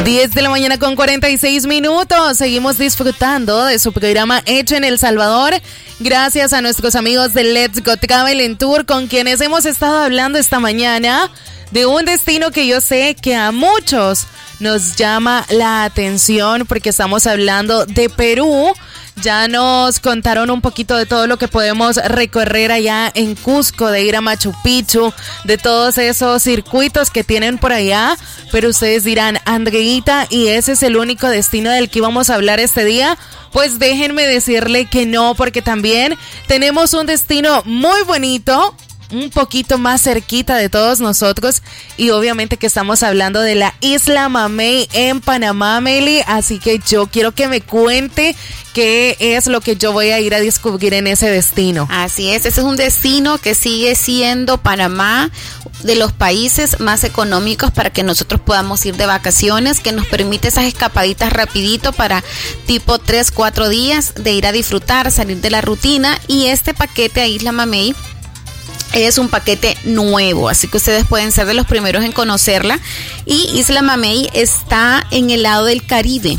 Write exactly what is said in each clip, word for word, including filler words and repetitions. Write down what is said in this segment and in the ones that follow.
diez de la mañana con cuarenta y seis minutos. Seguimos disfrutando de su programa Hecho en El Salvador. Gracias a nuestros amigos de Let's Go Travel and Tour, con quienes hemos estado hablando esta mañana de un destino que yo sé que a muchos nos llama la atención, porque estamos hablando de Perú. Ya nos contaron un poquito de todo lo que podemos recorrer allá en Cusco, de ir a Machu Picchu, de todos esos circuitos que tienen por allá. Pero ustedes dirán, Andreita, ¿y ese es el único destino del que íbamos a hablar este día? Pues déjenme decirle que no, porque también tenemos un destino muy bonito, un poquito más cerquita de todos nosotros, y obviamente que estamos hablando de la Isla Mamey en Panamá, Meli. Así que yo quiero que me cuente qué es lo que yo voy a ir a descubrir en ese destino. Así es, ese es un destino que sigue siendo Panamá de los países más económicos para que nosotros podamos ir de vacaciones, que nos permite esas escapaditas rapidito para tipo tres, cuatro días de ir a disfrutar, salir de la rutina. Y este paquete a Isla Mamey es un paquete nuevo, así que ustedes pueden ser de los primeros en conocerla. Y Isla Mamey está en el lado del Caribe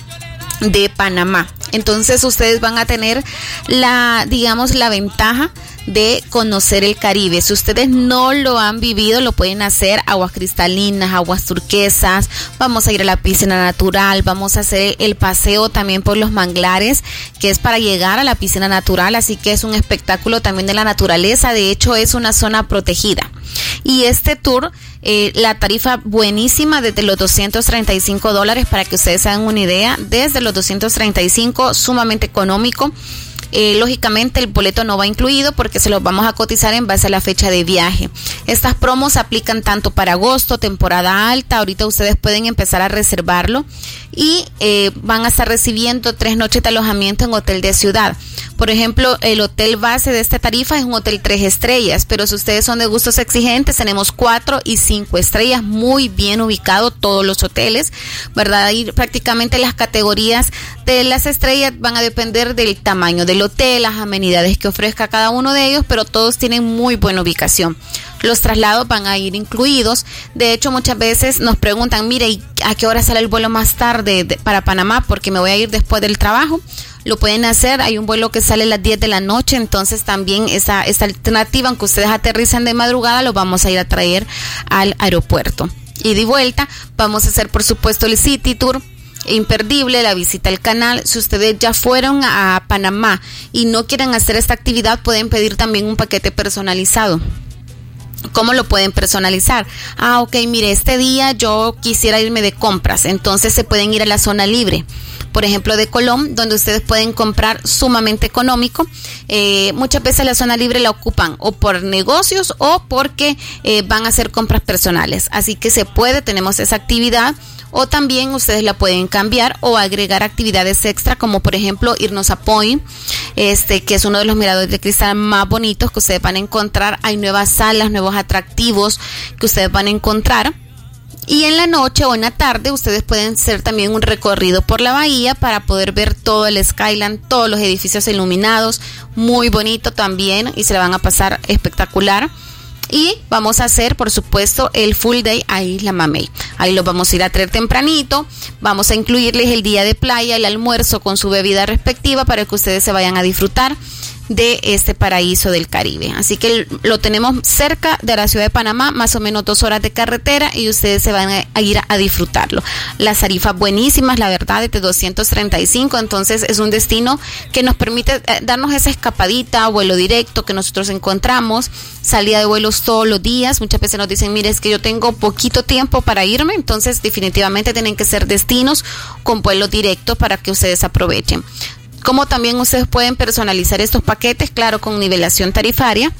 de Panamá. Entonces ustedes van a tener la, digamos, la ventaja de conocer el Caribe. Si ustedes no lo han vivido, lo pueden hacer. Aguas cristalinas, aguas turquesas, vamos a ir a la piscina natural, vamos a hacer el paseo también por los manglares, que es para llegar a la piscina natural, así que es un espectáculo también de la naturaleza. De hecho, es una zona protegida. Y este tour, eh, la tarifa buenísima, desde los doscientos treinta y cinco dólares, para que ustedes hagan una idea, desde los doscientos treinta y cinco, sumamente económico. Eh, lógicamente el boleto no va incluido porque se los vamos a cotizar en base a la fecha de viaje. Estas promos se aplican tanto para agosto, temporada alta. Ahorita ustedes pueden empezar a reservarlo y eh, van a estar recibiendo tres noches de alojamiento en hotel de ciudad. Por ejemplo, el hotel base de esta tarifa es un hotel tres estrellas, pero si ustedes son de gustos exigentes, tenemos cuatro y cinco estrellas, muy bien ubicado todos los hoteles, ¿verdad? Y prácticamente las categorías de las estrellas van a depender del tamaño del hotel, las amenidades que ofrezca cada uno de ellos, pero todos tienen muy buena ubicación. Los traslados van a ir incluidos. De hecho, muchas veces nos preguntan, mire, ¿y a qué hora sale el vuelo más tarde de, para Panamá? Porque me voy a ir después del trabajo. Lo pueden hacer, hay un vuelo que sale a las diez de la noche, entonces también esa, esa alternativa, aunque ustedes aterrizan de madrugada, lo vamos a ir a traer al aeropuerto. Y de vuelta, vamos a hacer por supuesto el City Tour, imperdible, la visita al canal. Si ustedes ya fueron a Panamá y no quieren hacer esta actividad, pueden pedir también un paquete personalizado. ¿Cómo lo pueden personalizar? Ah, ok, mire, este día yo quisiera irme de compras, entonces se pueden ir a la zona libre, por ejemplo de Colón, donde ustedes pueden comprar sumamente económico. Eh, muchas veces la zona libre la ocupan o por negocios o porque eh, van a hacer compras personales, así que se puede, tenemos esa actividad. O también ustedes la pueden cambiar o agregar actividades extra, como por ejemplo irnos a Point, este que es uno de los miradores de cristal más bonitos que ustedes van a encontrar. Hay nuevas salas, nuevos atractivos que ustedes van a encontrar. Y en la noche o en la tarde ustedes pueden hacer también un recorrido por la bahía para poder ver todo el skyline, todos los edificios iluminados, muy bonito también, y se la van a pasar espectacular. Y vamos a hacer, por supuesto, el full day a Isla Mamey. Ahí los vamos a ir a traer tempranito. Vamos a incluirles el día de playa, el almuerzo con su bebida respectiva para que ustedes se vayan a disfrutar de este paraíso del Caribe. Así que lo tenemos cerca de la ciudad de Panamá, más o menos dos horas de carretera, y ustedes se van a ir a disfrutarlo. Las tarifas buenísimas, la verdad, de doscientos treinta y cinco, entonces es un destino que nos permite darnos esa escapadita, vuelo directo que nosotros encontramos, salida de vuelos todos los días. Muchas veces nos dicen, mire, es que yo tengo poquito tiempo para irme, entonces definitivamente tienen que ser destinos con vuelos directos para que ustedes aprovechen. Como también ustedes pueden personalizar estos paquetes, claro, con nivelación tarifaria,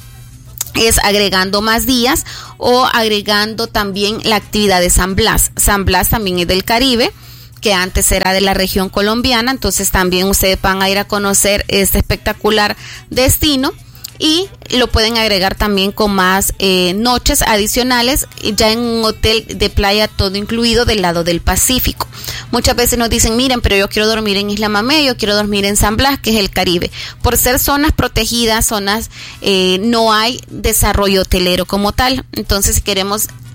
es agregando más días o agregando también la actividad de San Blas. San Blas también es del Caribe, que antes era de la región colombiana, entonces también ustedes van a ir a conocer este espectacular destino. Y lo pueden agregar también con más eh, noches adicionales, ya en un hotel de playa todo incluido del lado del Pacífico. Muchas veces nos dicen, miren, pero yo quiero dormir en Isla Mamey, yo quiero dormir en San Blas, que es el Caribe. Por ser zonas protegidas, zonas, eh, no hay desarrollo hotelero como tal. Entonces, si queremos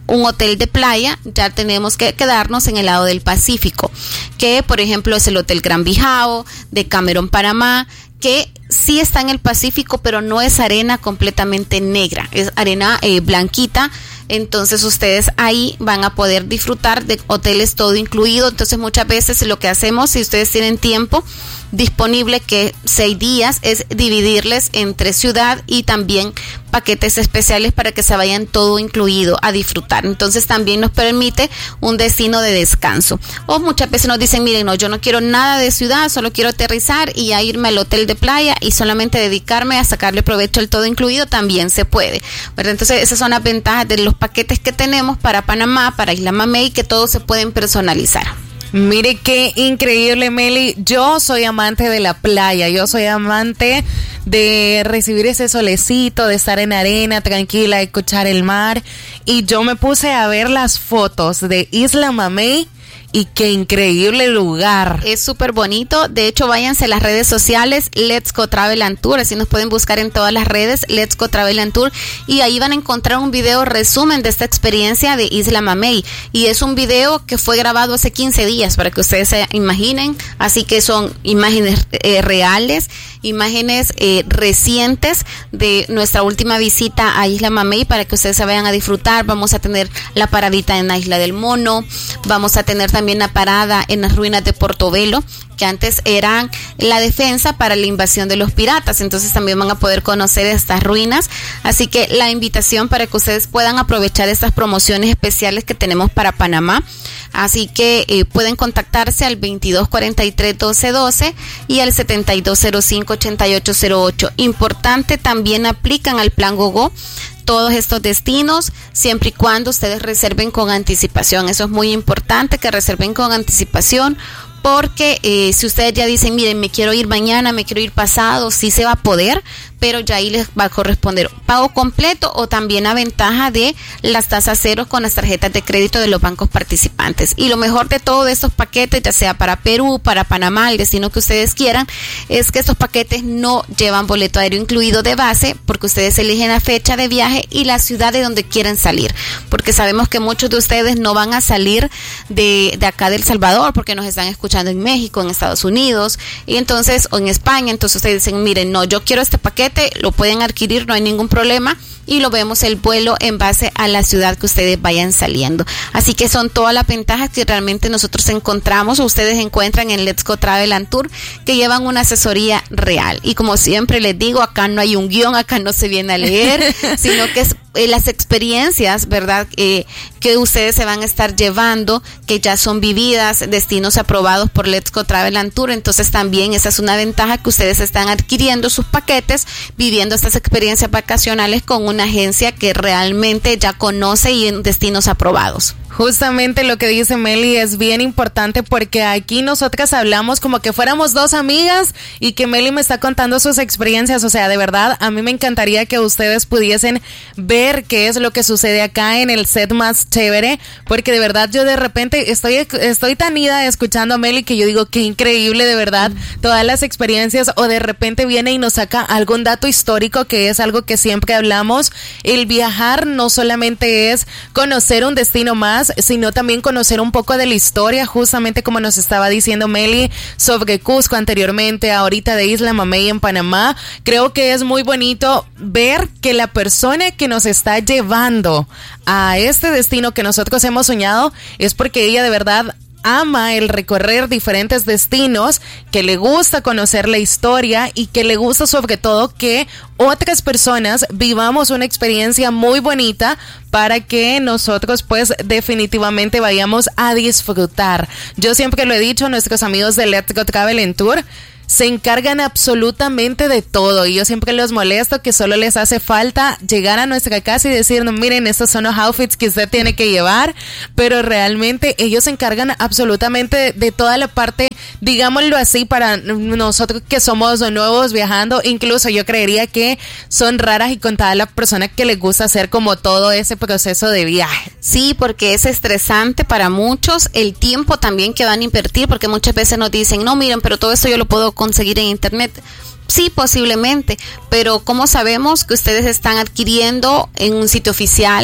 un hotel de playa, ya tenemos que quedarnos en el lado del Pacífico, que por ejemplo es el Hotel Gran Bijao de Cameron, Panamá, que sí está en el Pacífico, pero no es arena completamente negra, es arena eh, blanquita. Entonces ustedes ahí van a poder disfrutar de hoteles todo incluido. Entonces muchas veces lo que hacemos, si ustedes tienen tiempo disponible, que seis días, es dividirles entre ciudad y también paquetes especiales para que se vayan todo incluido a disfrutar. Entonces también nos permite un destino de descanso. O muchas veces nos dicen, miren, no, yo no quiero nada de ciudad, solo quiero aterrizar y ya irme al hotel de playa y solamente dedicarme a sacarle provecho al todo incluido, también se puede, ¿verdad? Entonces esas son las ventajas de los paquetes que tenemos para Panamá, para Isla Mamey, que todos se pueden personalizar. Mire qué increíble, Meli. Yo soy amante de la playa, yo soy amante de recibir ese solecito, de estar en arena tranquila, de escuchar el mar. Y yo me puse a ver las fotos de Isla Mamey. Y qué increíble lugar. Es súper bonito. De hecho, váyanse a las redes sociales, Let's Go Travel and Tour. Así nos pueden buscar en todas las redes, Let's Go Travel and Tour. Y ahí van a encontrar un video resumen de esta experiencia de Isla Mamey. Y es un video que fue grabado hace quince días, para que ustedes se imaginen. Así que son imágenes eh, reales, imágenes eh, recientes de nuestra última visita a Isla Mamey, para que ustedes se vayan a disfrutar. Vamos a tener la paradita en la Isla del Mono. Vamos a tener también una parada en las ruinas de Portobelo, que antes eran la defensa para la invasión de los piratas. Entonces también van a poder conocer estas ruinas. Así que la invitación para que ustedes puedan aprovechar estas promociones especiales que tenemos para Panamá. Así que eh, pueden contactarse al veintidós cuarenta y tres doce doce y al setenta y dos cero cinco ochenta y ocho cero ocho. Importante, también aplican al plan GoGo todos estos destinos, siempre y cuando ustedes reserven con anticipación. Eso es muy importante, que reserven con anticipación, porque eh, si ustedes ya dicen, miren, me quiero ir mañana, me quiero ir pasado, sí se va a poder, pero ya ahí les va a corresponder pago completo o también a ventaja de las tasas cero con las tarjetas de crédito de los bancos participantes. Y lo mejor de todos estos paquetes, ya sea para Perú, para Panamá, el destino que ustedes quieran, es que estos paquetes no llevan boleto aéreo incluido de base, porque ustedes eligen la fecha de viaje y la ciudad de donde quieren salir, porque sabemos que muchos de ustedes no van a salir de, de acá de El Salvador, porque nos están escuchando en México, en Estados Unidos, y entonces, o en España. Entonces ustedes dicen, miren, no, yo quiero este paquete, lo pueden adquirir, no hay ningún problema, y lo vemos el vuelo en base a la ciudad que ustedes vayan saliendo. Así que son todas las ventajas que realmente nosotros encontramos, o ustedes encuentran en Let's Go Travel and Tour, que llevan una asesoría real. Y como siempre les digo, acá no hay un guión, acá no se viene a leer, sino que es eh, las experiencias, ¿verdad?, eh, que ustedes se van a estar llevando, que ya son vividas, destinos aprobados por Let's Go Travel and Tour. Entonces también esa es una ventaja, que ustedes están adquiriendo sus paquetes, viviendo estas experiencias vacacionales con una agencia que realmente ya conoce y en destinos aprobados. Justamente lo que dice Meli es bien importante, porque aquí nosotras hablamos como que fuéramos dos amigas y que Meli me está contando sus experiencias. O sea, de verdad, a mí me encantaría que ustedes pudiesen ver qué es lo que sucede acá en el set más chévere, porque de verdad yo de repente estoy, estoy tan ida escuchando a Meli que yo digo, qué increíble de verdad todas las experiencias, o de repente viene y nos saca algún dato histórico, que es algo que siempre hablamos. El viajar no solamente es conocer un destino más, sino también conocer un poco de la historia, justamente como nos estaba diciendo Meli sobre Cusco anteriormente, ahorita de Isla Mamey en Panamá. Creo que es muy bonito ver que la persona que nos está llevando a este destino que nosotros hemos soñado es porque ella de verdad ama el recorrer diferentes destinos, que le gusta conocer la historia y que le gusta sobre todo que otras personas vivamos una experiencia muy bonita, para que nosotros pues definitivamente vayamos a disfrutar. Yo siempre lo he dicho, nuestros amigos de Let's Go Travel and Tour se encargan absolutamente de todo, y yo siempre los molesto que solo les hace falta llegar a nuestra casa y decirnos, miren, estos son los outfits que usted tiene que llevar, pero realmente ellos se encargan absolutamente de, de toda la parte, digámoslo así, para nosotros que somos nuevos viajando. Incluso yo creería que son raras y contadas las personas que les gusta hacer como todo ese proceso de viaje. Sí, porque es estresante para muchos, el tiempo también que van a invertir, porque muchas veces nos dicen, no, miren, pero todo esto yo lo puedo conseguir en internet. Sí, posiblemente, pero ¿cómo sabemos que ustedes están adquiriendo en un sitio oficial,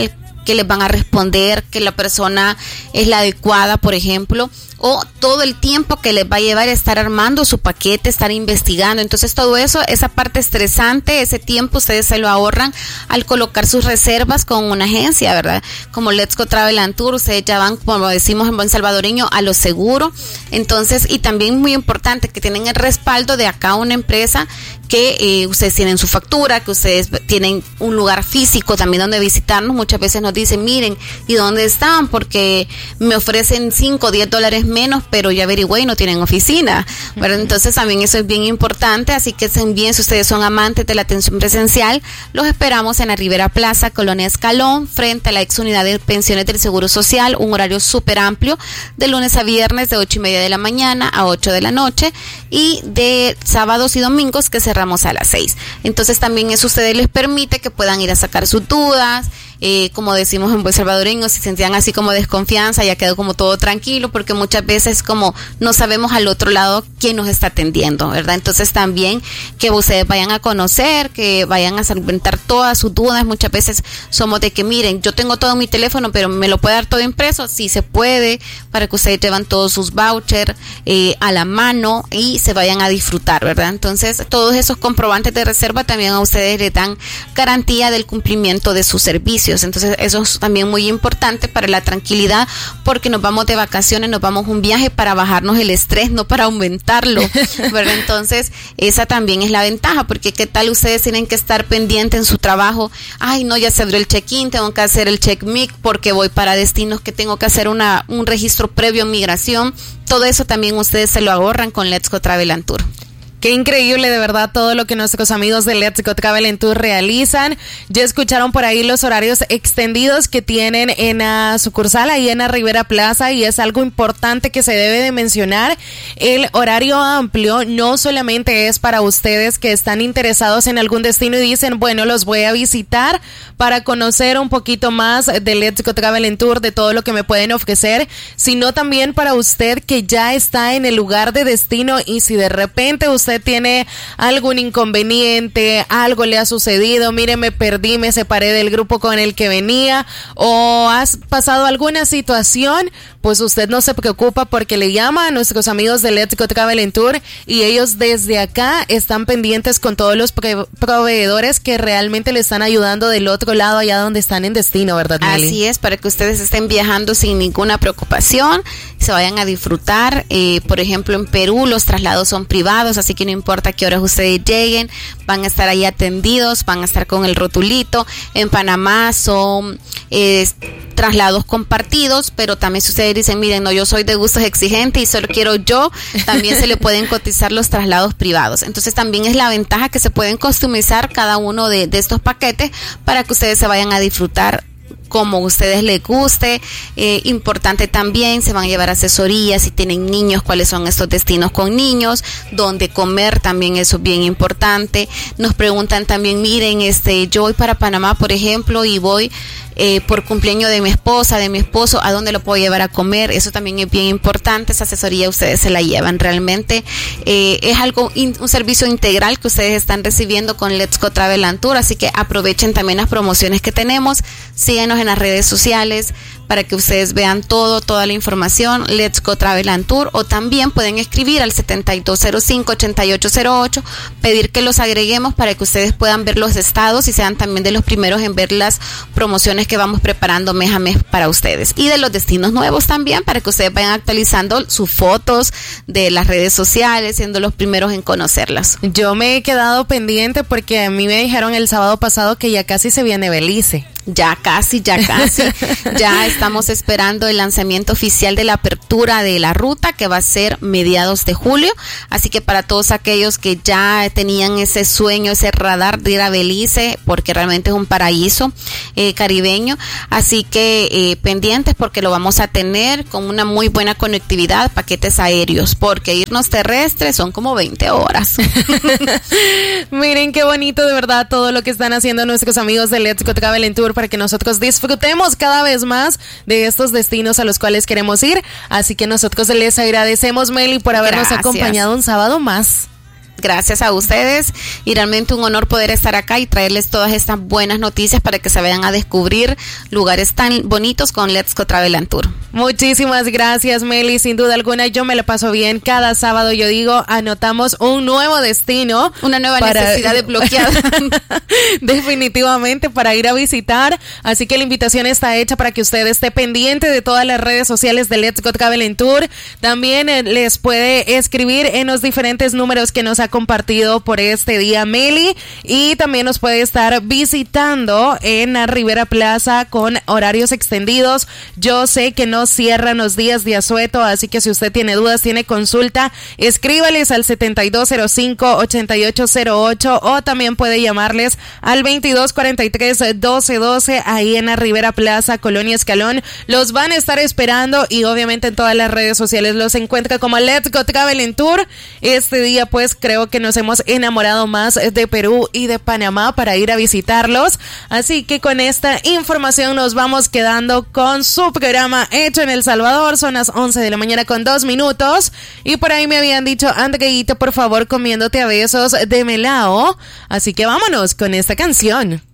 que les van a responder, que la persona es la adecuada, por ejemplo, o todo el tiempo que les va a llevar a estar armando su paquete, estar investigando. Entonces todo eso, esa parte estresante, ese tiempo ustedes se lo ahorran al colocar sus reservas con una agencia, ¿verdad? Como Let's Go Travel and Tour, ustedes ya van, como decimos en buen salvadoreño, a lo seguro. Entonces, y también muy importante que tienen el respaldo de acá una empresa que eh, ustedes tienen su factura, que ustedes tienen un lugar físico también donde visitarnos. Muchas veces nos dicen, miren, ¿y dónde están? Porque me ofrecen cinco o diez dólares menos, pero ya averigüé y no tienen oficina, ¿verdad? Uh-huh. Entonces también eso es bien importante, así que bien, si ustedes son amantes de la atención presencial, los esperamos en la Rivera Plaza, Colonia Escalón, frente a la ex unidad de pensiones del Seguro Social, un horario súper amplio, de lunes a viernes de ocho y media de la mañana a ocho de la noche, y de sábados y domingos que cerramos a las seis. Entonces también eso a ustedes les permite que puedan ir a sacar sus dudas, eh, como decimos en buen salvadoreño, si sentían así como desconfianza, ya quedó como todo tranquilo, porque muchas veces como no sabemos al otro lado quién nos está atendiendo, ¿verdad? Entonces también que ustedes vayan a conocer, que vayan a solventar todas sus dudas. Muchas veces somos de que, miren, yo tengo todo en mi teléfono, pero ¿me lo puede dar todo impreso? Sí se puede, para que ustedes llevan todos sus vouchers eh, a la mano y se vayan a disfrutar, ¿verdad? Entonces todos esos comprobantes de reserva también a ustedes les dan garantía del cumplimiento de sus servicios. Entonces eso es también muy importante para la tranquilidad, porque nos vamos de vacaciones, nos vamos un viaje para bajarnos el estrés, no para aumentarlo, ¿verdad? Entonces esa también es la ventaja, porque qué tal ustedes tienen que estar pendientes en su trabajo, ay no, ya se abrió el check-in, tengo que hacer el check-mic porque voy para destinos que tengo que hacer una un registro previo en migración. Todo eso también ustedes se lo ahorran con Let's Go Travel and Tour. Qué increíble, de verdad, todo lo que nuestros amigos de Let's Go Travel and Tour realizan. Ya escucharon por ahí los horarios extendidos que tienen en la sucursal, ahí en la Rivera Plaza, y es algo importante que se debe de mencionar. El horario amplio no solamente es para ustedes que están interesados en algún destino y dicen, bueno, los voy a visitar para conocer un poquito más de Let's Go Travel and Tour, de todo lo que me pueden ofrecer, sino también para usted que ya está en el lugar de destino, y si de repente usted tiene algún inconveniente, algo le ha sucedido, mire, me perdí, me separé del grupo con el que venía, o has pasado alguna situación, pues usted no se preocupa, porque le llama a nuestros amigos de Let's Go Travel and Tour y ellos desde acá están pendientes con todos los pre- proveedores que realmente le están ayudando del otro lado, allá donde están en destino, ¿verdad, Nelly? Así es, para que ustedes estén viajando sin ninguna preocupación, se vayan a disfrutar. Eh, por ejemplo, en Perú los traslados son privados, así que no importa qué horas ustedes lleguen, van a estar ahí atendidos, van a estar con el rotulito. En Panamá son eh, traslados compartidos, pero también si ustedes dicen, miren, no, yo soy de gustos exigentes y solo quiero yo, también se le pueden cotizar los traslados privados. Entonces también es la ventaja que se pueden customizar cada uno de, de estos paquetes para que ustedes se vayan a disfrutar como a ustedes les guste. Eh, importante también, se van a llevar asesorías si tienen niños, cuáles son estos destinos con niños, dónde comer, también eso es bien importante. Nos preguntan también, miren, este, yo voy para Panamá, por ejemplo, y voy eh, por cumpleaños de mi esposa, de mi esposo, ¿a dónde lo puedo llevar a comer? Eso también es bien importante, esa asesoría ustedes se la llevan. Realmente eh, es algo, in, un servicio integral que ustedes están recibiendo con Let's Go Travel and Tour, así que aprovechen también las promociones que tenemos, síguenos en las redes sociales para que ustedes vean todo, toda la información, Let's Go Travel and Tour, o también pueden escribir al setenta y dos cero cinco, ochenta y ocho cero ocho, pedir que los agreguemos para que ustedes puedan ver los estados y sean también de los primeros en ver las promociones que vamos preparando mes a mes para ustedes, y de los destinos nuevos también, para que ustedes vayan actualizando sus fotos de las redes sociales, siendo los primeros en conocerlas. Yo me he quedado pendiente porque a mí me dijeron el sábado pasado que ya casi se viene Belice. Ya casi, ya casi, ya estamos esperando el lanzamiento oficial de la apertura de la ruta, que va a ser mediados de julio, así que para todos aquellos que ya tenían ese sueño, ese radar de ir a Belice, porque realmente es un paraíso eh, caribeño, así que eh, pendientes, porque lo vamos a tener con una muy buena conectividad, paquetes aéreos, porque irnos terrestres son como veinte horas. Miren qué bonito, de verdad, todo lo que están haciendo nuestros amigos de Let's Go Travel and Tour para que nosotros disfrutemos cada vez más de estos destinos a los cuales queremos ir. Así que nosotros les agradecemos, Meli, por habernos Gracias. acompañado un sábado más. Gracias a ustedes y realmente un honor poder estar acá y traerles todas estas buenas noticias para que se vayan a descubrir lugares tan bonitos con Let's Go Travel and Tour. Muchísimas gracias, Meli. Sin duda alguna, yo me la paso bien. Cada sábado, yo digo, anotamos un nuevo destino. Una nueva para... necesidad desbloqueada. Definitivamente, para ir a visitar. Así que la invitación está hecha para que usted esté pendiente de todas las redes sociales de Let's Go Travel and Tour. También eh, les puede escribir en los diferentes números que nos ha compartido por este día Meli, y también nos puede estar visitando en la Rivera Plaza con horarios extendidos. Yo sé que no cierran los días de asueto, así que si usted tiene dudas, tiene consulta, escríbales al setenta y dos cero cinco, ochenta y ocho cero ocho o también puede llamarles al veintidós cuarenta y tres, doce doce ahí en la Rivera Plaza, Colonia Escalón. Los van a estar esperando y obviamente en todas las redes sociales los encuentra como Let's Go Travel and Tour. Este día pues creo que nos hemos enamorado más de Perú y de Panamá para ir a visitarlos, así que con esta información nos vamos quedando con su programa Hecho en El Salvador. Son las once de la mañana con dos minutos y por ahí me habían dicho, Andreita, por favor, comiéndote a besos de melao, así que vámonos con esta canción.